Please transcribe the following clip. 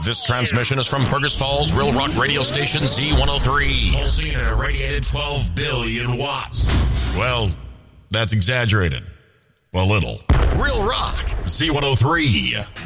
This transmission is from Fergus Falls, Real Rock radio station Z103. Pulsing at a radiated 12 billion watts. Well, that's exaggerated. A little. Real Rock, Z103.